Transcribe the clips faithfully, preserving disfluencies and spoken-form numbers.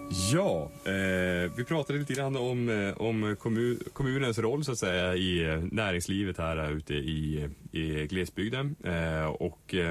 Ja, eh, vi pratade lite grann om, eh, om kommun, kommunens roll så att säga i eh, näringslivet här ute i, i glesbygden. Eh, och eh,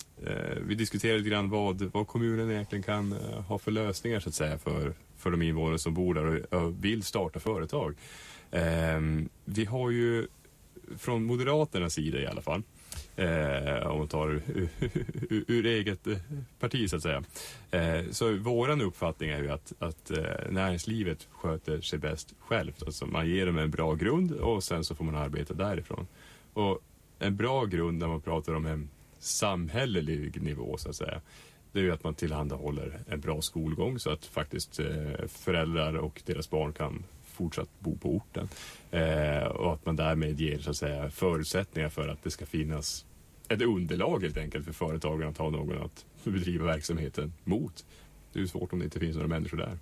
vi diskuterade lite grann vad, vad kommunen egentligen kan eh, ha för lösningar så att säga för, för de invånare som bor där och, och vill starta företag. Eh, vi har ju från Moderaternas sida i alla fall, Eh, om man tar ur, ur, ur eget parti så att säga. Eh, så våran uppfattning är ju att, att eh, näringslivet sköter sig bäst självt. Alltså man ger dem en bra grund och sen så får man arbeta därifrån. Och en bra grund när man pratar om en samhällelig nivå så att säga, det är ju att man tillhandahåller en bra skolgång så att faktiskt eh, föräldrar och deras barn kan fortsatt bo på orten. Eh, och att man därmed ger så att säga förutsättningar för att det ska finnas ett underlag helt enkelt för företagen att ha någon att bedriva verksamheten mot. Det är ju svårt om det inte finns några människor där.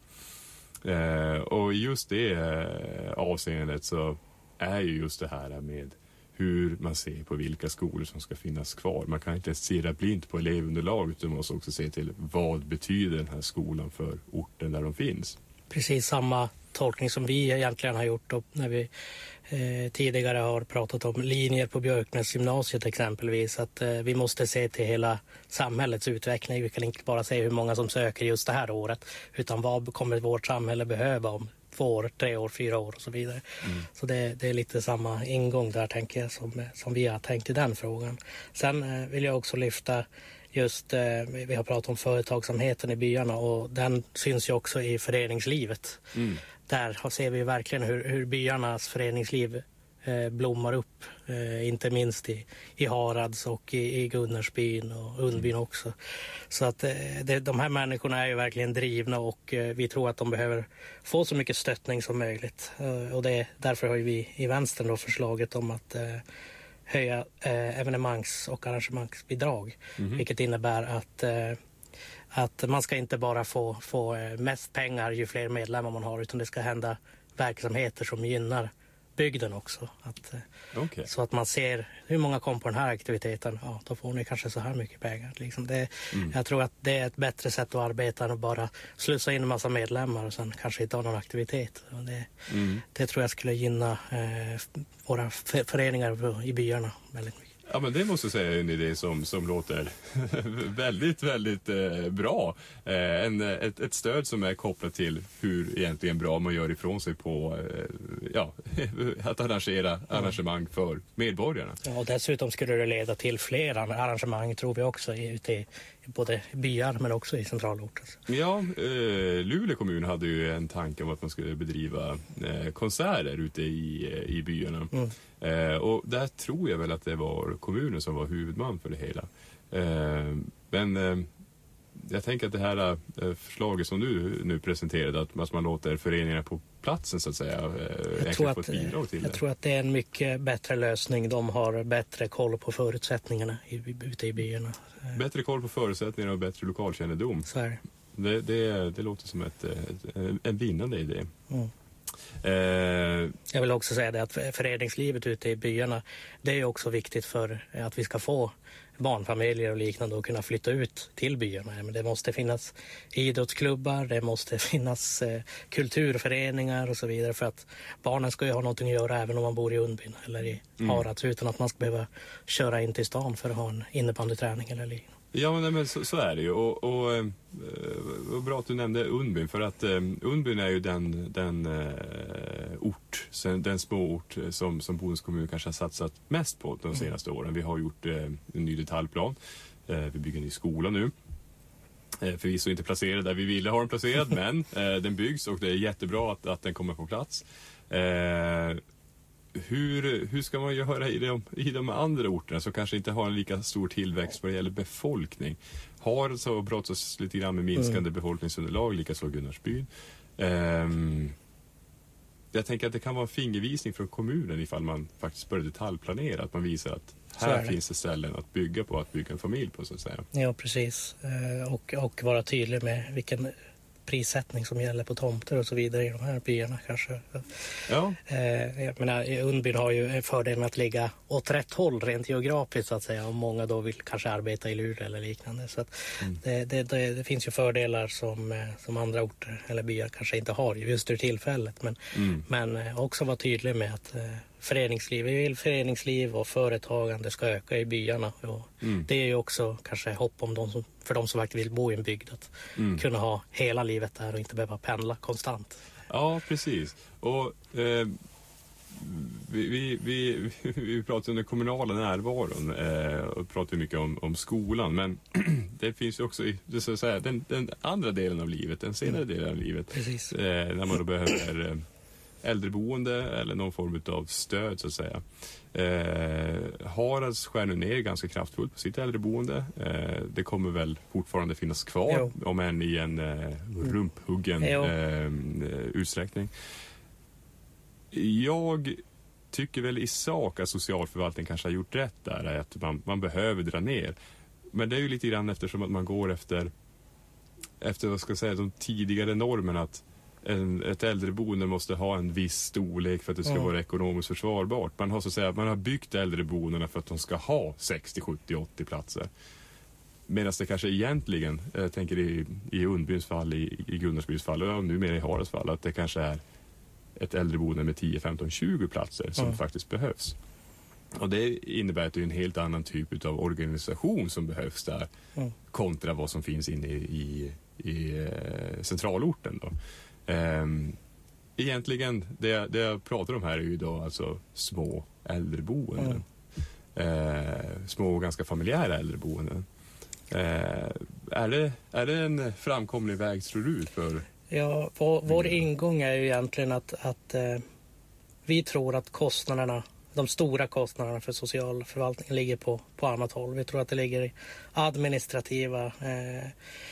Eh, och just det eh, avseendet så är ju just det här med hur man ser på vilka skolor som ska finnas kvar. Man kan inte se blint på elevunderlag utan man måste också se till vad betyder den här skolan för orten där de finns. Precis samma tolkning som vi egentligen har gjort då, när vi eh, tidigare har pratat om linjer på Björknäs gymnasiet exempelvis. Att eh, vi måste se till hela samhällets utveckling. Vi kan inte bara se hur många som söker just det här året utan vad kommer vårt samhälle behöva om två år, tre år, fyra år och så vidare. Mm. Så det, det är lite samma ingång där tänker jag som, som vi har tänkt i den frågan. Sen eh, vill jag också lyfta just, eh, vi har pratat om företagsamheten i byarna och den syns ju också i föreningslivet. Mm. Där ser vi verkligen hur, hur byarnas föreningsliv eh, blommar upp. Eh, inte minst i, i Harads och i, i Gunnarsbyn och Undbyn också. Så att eh, det, de här människorna är ju verkligen drivna och eh, vi tror att de behöver få så mycket stöttning som möjligt. Eh, och det, därför har ju vi i vänstern då förslaget om att eh, höja eh, evenemangs- och arrangemangsbidrag. Mm-hmm. Vilket innebär att, eh, att man ska inte bara få, få mest pengar ju fler medlemmar man har utan det ska hända verksamheter som gynnar bygden också. Att, okay. Så att man ser hur många kom på den här aktiviteten, ja då får ni kanske så här mycket pengar. Liksom det, mm. Jag tror att det är ett bättre sätt att arbeta än att bara slussa in en massa medlemmar och sen kanske inte ha någon aktivitet. Det, mm. det tror jag skulle gynna eh, våra föreningar i byarna väldigt mycket. Ja, men det måste jag säga är en idé som, som låter väldigt, väldigt eh, bra. Eh, en, ett, ett stöd som är kopplat till hur egentligen bra man gör ifrån sig på eh, ja, att arrangera mm. arrangemang för medborgarna. Ja, och dessutom skulle det leda till fler arrangemang tror vi också ute i både byar men också i centralorten. Ja, eh, Luleå kommun hade ju en tanke om att man skulle bedriva eh, konserter ute i, i byarna. Mm. Eh, och där tror jag väl att det var kommunen som var huvudman för det hela. Eh, men eh, jag tänker att det här eh, förslaget som du nu presenterade, att, att man låter föreningarna på platsen så att säga eh, jag tror att, få ett bidrag till jag det. tror att det är en mycket bättre lösning. De har bättre koll på förutsättningarna i, ute i byarna. Bättre koll på förutsättningarna och bättre lokalkännedom. Så är det. Det, det, det låter som ett, ett, en vinnande idé. Mm. Eh, jag vill också säga det att föreningslivet ute i byarna, det är också viktigt för att vi ska få barnfamiljer och liknande att kunna flytta ut till byarna. Men det måste finnas idrottsklubbar, det måste finnas eh, kulturföreningar och så vidare för att barnen ska ju ha någonting att göra även om man bor i Undbyn eller i mm. Harads utan att man ska behöva köra in till stan för att ha en innebandyträning eller liknande. Ja, men, men så, så är det ju. Och, och, och, och bra att du nämnde Undbyn för att um, Undbyn är ju den, den uh, ort, den småort som, som Bodens kommun kanske har satsat mest på de senaste mm. åren. Vi har gjort uh, en ny detaljplan. Uh, vi bygger en ny skola nu. Uh, förvisso inte placerad där vi ville ha den placerad, men uh, den byggs och det är jättebra att, att den kommer på plats. Uh, Hur, hur ska man göra i de, i de andra orterna som kanske inte har en lika stor tillväxt vad det gäller befolkning? Har så brottats lite grann med minskande mm. befolkningsunderlag, likaså Gunnarsbyn. Um, jag tänker att det kan vara en fingervisning från kommunen ifall man faktiskt börjar detaljplanera. Att man visar att här det. finns det ställen att bygga på, att bygga en familj på så att säga. Ja, precis. Och, och vara tydlig med vilken prissättning som gäller på tomter och så vidare i de här byarna kanske. Ja. Eh, jag menar, Undbyn har ju fördelen att ligga åt rätt håll rent geografiskt så att säga, och många då vill kanske arbeta i Luleå eller liknande. Så att mm. det, det, det, det finns ju fördelar som, som andra orter eller byar kanske inte har just ur tillfället. Men, mm. men också vara tydlig med att eh, föreningsliv, vi vill föreningsliv och företagande ska öka i byarna. Och mm. det är ju också kanske hopp om de som, för de som faktiskt vill bo i en bygd att mm. kunna ha hela livet där och inte behöva pendla konstant. Ja, precis. Och eh, vi, vi, vi, vi pratar om den kommunala närvaron eh, och pratar mycket om, om skolan, men det finns ju också det så att säga, den, den andra delen av livet, den senare mm. delen av livet, eh, när man då behöver eh, äldreboende eller någon form av stöd så att säga. Eh, Harads skär nu ner ganska kraftfullt på sitt äldreboende. Eh, det kommer väl fortfarande finnas kvar, jo. om än i en eh, rumphuggen eh, utsträckning. Jag tycker väl i sak att socialförvaltningen kanske har gjort rätt där, att man, man behöver dra ner. Men det är ju lite grann eftersom att man går efter, efter vad ska jag säga, de tidigare normerna att En, ett äldreboende måste ha en viss storlek för att det ska mm. vara ekonomiskt försvarbart. Man har så att säga, man har byggt äldreboendena för att de ska ha sextio, sjuttio, åttio platser. Medan det kanske egentligen, jag tänker i, i Undbyns fall, i, i Gunnarsbys fall och nu mer i Harads fall, att det kanske är ett äldreboende med tio, femton, tjugo platser som mm. faktiskt behövs. Och det innebär att det är en helt annan typ av organisation som behövs där mm. kontra vad som finns inne i, i, i centralorten då. Um, egentligen det, det jag pratar om här är ju då alltså små äldreboenden. Mm. Uh, små och ganska familjära äldreboenden. Uh, är, det, är det en framkomlig väg, tror du? För... Ja, vår, vår ingång är ju egentligen att, att uh, vi tror att kostnaderna, de stora kostnaderna för socialförvaltningen ligger på, på annat håll. Vi tror att det ligger i administrativa uh,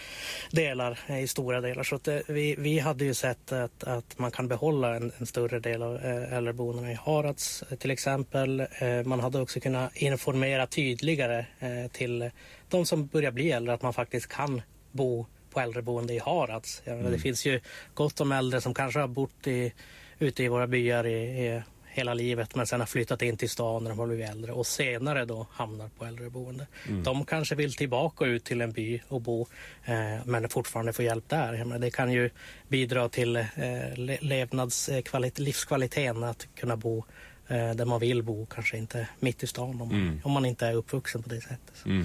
delar, i stora delar. Så att det, vi, vi hade ju sett att, att man kan behålla en, en större del av eh, äldreboendena i Harads till exempel. Eh, man hade också kunnat informera tydligare eh, till de som börjar bli äldre att man faktiskt kan bo på äldreboende i Harads. Ja, mm. Det finns ju gott om äldre som kanske har bott i, ute i våra byar i, i hela livet men sen har flyttat in till stan när de har blivit äldre och senare då hamnar på äldreboende. Mm. De kanske vill tillbaka ut till en by och bo eh, men fortfarande få hjälp där. Men det kan ju bidra till eh, levnadskvalit- livskvaliteten att kunna bo eh, där man vill bo, kanske inte mitt i stan om man, mm. om man inte är uppvuxen på det sättet. Mm.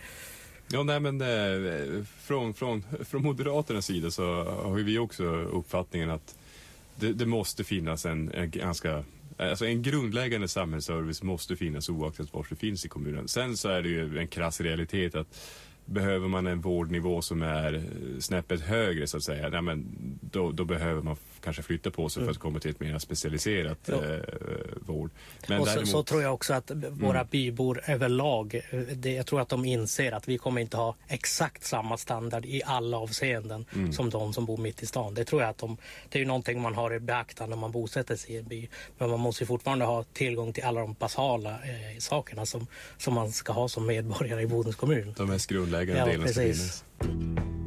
Ja, nej, men eh, från, från, från Moderaternas sida så har vi också uppfattningen att det, det måste finnas en, en ganska Alltså en grundläggande samhällsservice måste finnas oaktat var det finns i kommunen. Sen så är det ju en krass realitet att behöver man en vårdnivå som är snäppet högre så att säga, nej, men då, då behöver man kanske flytta på sig mm. för att komma till ett mer specialiserat eh, vård. Men och så, däremot... så tror jag också att våra mm. bybor överlag, det, jag tror att de inser att vi kommer inte ha exakt samma standard i alla avseenden mm. som de som bor mitt i stan. Det tror jag att de, det är ju någonting man har i beaktande när man bosätter sig i en by. Men man måste ju fortfarande ha tillgång till alla de basala eh, sakerna som, som man ska ha som medborgare i Bodens kommun. De mest grundläggande ja, delarna precis.